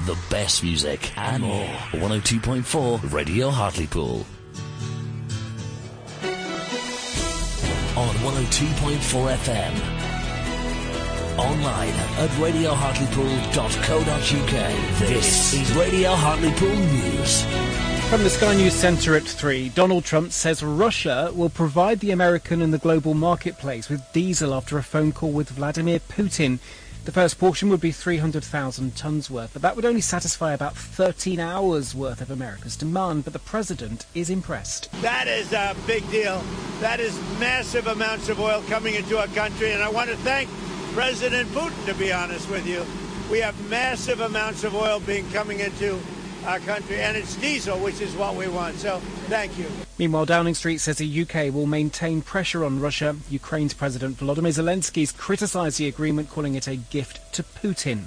The best music and more. 102.4 Radio Hartlepool. On 102.4 FM. Online at radiohartlepool.co.uk. This is Radio Hartlepool News. From the Sky News Centre at 3, Donald Trump says Russia will provide the American and the global marketplace with diesel after a phone call with Vladimir Putin. The first portion would be 300,000 tonnes worth, but that would only satisfy about 13 hours worth of America's demand. But the president is impressed. That is a big deal. That is massive amounts of oil coming into our country, and I want to thank President Putin, to be honest with you. We have massive amounts of oil coming into our country, and it's diesel, which is what we want. So, thank you. Meanwhile, Downing Street says the UK will maintain pressure on Russia. Ukraine's President Volodymyr Zelensky's criticised the agreement, calling it a gift to Putin.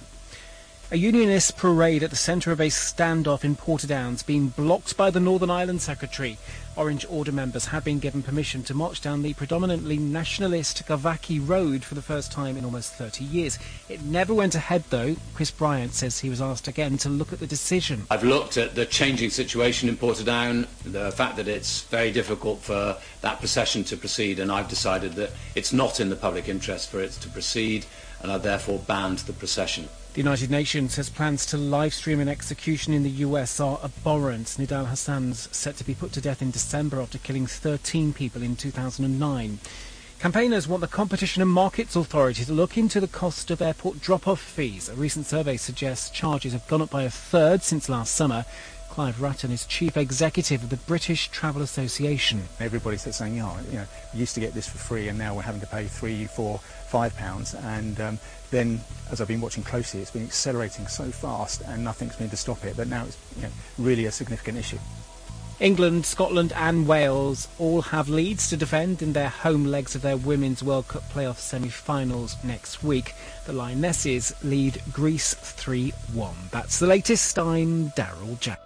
A unionist parade at the centre of a standoff in Portadown's being blocked by the Northern Ireland Secretary. Orange Order members had been given permission to march down the predominantly nationalist Gavaki Road for the first time in almost 30 years. It never went ahead, though. Chris Bryant says he was asked again to look at the decision. I've looked at the changing situation in Portadown, the fact that it's very difficult for that procession to proceed, and I've decided that it's not in the public interest for it to proceed, and I've therefore banned the procession. The United Nations says plans to live-stream an execution in the US are abhorrent. Nidal Hassan's set to be put to death in December after killing 13 people in 2009. Campaigners want the Competition and Markets Authority to look into the cost of airport drop-off fees. A recent survey suggests charges have gone up by a third since last summer. Clive Ratton is Chief Executive of the British Travel Association. Everybody's saying, we used to get this for free and now we're having to pay £3, £4, £5. And then, as I've been watching closely, it's been accelerating so fast and nothing's been to stop it. But now it's really a significant issue. England, Scotland and Wales all have leads to defend in their home legs of their Women's World Cup playoff semi-finals next week. The Lionesses lead Greece 3-1. That's the latest. I'm Daryl Jack.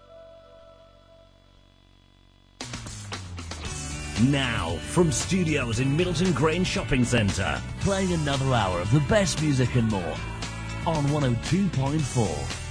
Now, from studios in Middleton Grange Shopping Centre, playing another hour of the best music and more on 102.4